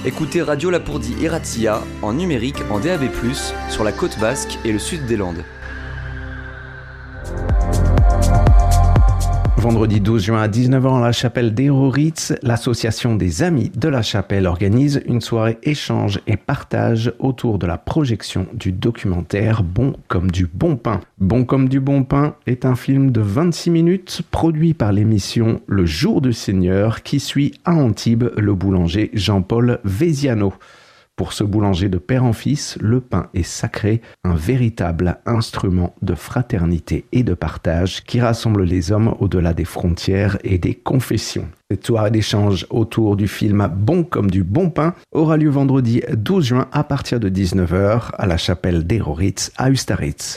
Écoutez Radio Lapourdie et Razzia en numérique en DAB+, sur la côte basque et le sud des Landes. Vendredi 12 juin à 19h à la chapelle d'Héroritz, l'association des Amis de la Chapelle organise une soirée échange et partage autour de la projection du documentaire Bon comme du bon pain. Bon comme du bon pain est un film de 26 minutes produit par l'émission Le Jour du Seigneur qui suit à Antibes le boulanger Jean-Paul Veziano. Pour ce boulanger de père en fils, le pain est sacré, un véritable instrument de fraternité et de partage qui rassemble les hommes au-delà des frontières et des confessions. Cette soirée d'échange autour du film Bon comme du bon pain aura lieu vendredi 12 juin à partir de 19h à la chapelle d'Héroritz à Ustaritz.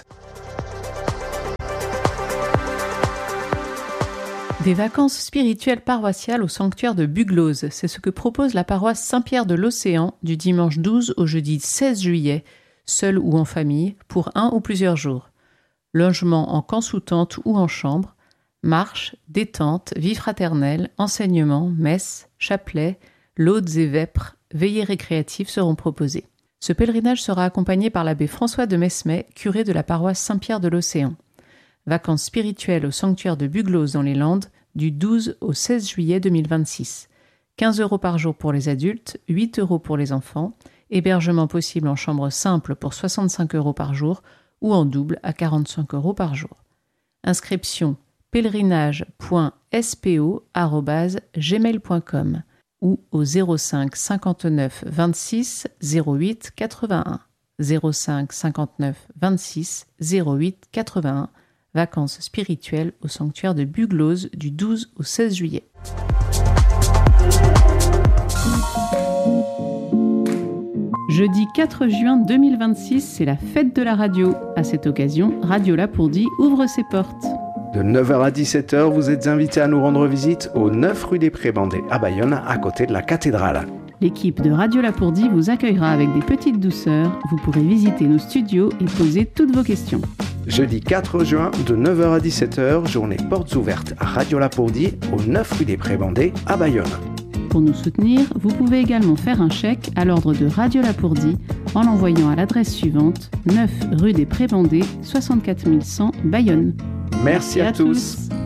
Des vacances spirituelles paroissiales au sanctuaire de Buglose, c'est ce que propose la paroisse Saint-Pierre de l'Océan du dimanche 12 au jeudi 16 juillet, seul ou en famille, pour 1 ou plusieurs jours. Logement en camp sous tente ou en chambre, marche, détente, vie fraternelle, enseignement, messe, chapelet, laudes et vêpres, veillées récréatives seront proposées. Ce pèlerinage sera accompagné par l'abbé François de Mesmet, curé de la paroisse Saint-Pierre de l'Océan. Vacances spirituelles au sanctuaire de Buglose dans les Landes, du 12 au 16 juillet 2026. 15 € par jour pour les adultes, 8 € pour les enfants, hébergement possible en chambre simple pour 65 € par jour ou en double à 45 € par jour. Inscription pèlerinage.spo@gmail.com ou au 05 59 26 08 81. 05 59 26 08 81. Vacances spirituelles au sanctuaire de Buglose du 12 au 16 juillet. Jeudi 4 juin 2026, c'est la fête de la radio. À cette occasion, Radio Lapourdie ouvre ses portes. De 9h à 17h, vous êtes invités à nous rendre visite au 9 rue des Prébandés à Bayonne, à côté de la cathédrale. L'équipe de Radio Lapourdie vous accueillera avec des petites douceurs. Vous pourrez visiter nos studios et poser toutes vos questions. Jeudi 4 juin, de 9h à 17h, journée portes ouvertes à Radio Lapourdie, au 9 rue des Prébandés, à Bayonne. Pour nous soutenir, vous pouvez également faire un chèque à l'ordre de Radio Lapourdie en l'envoyant à l'adresse suivante, 9 rue des Prébandés, 64 100 Bayonne. Merci à tous.